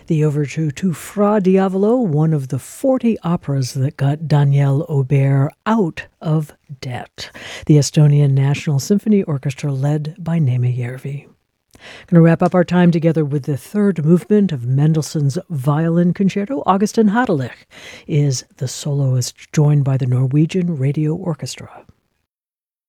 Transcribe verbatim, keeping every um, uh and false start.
The overture to Fra Diavolo, one of the forty operas that got Daniel Aubert out of debt. The Estonian National Symphony Orchestra led by Neeme Järvi. Going to wrap up our time together with the third movement of Mendelssohn's Violin Concerto. Augustin Hadelich is the soloist, joined by the Norwegian Radio Orchestra.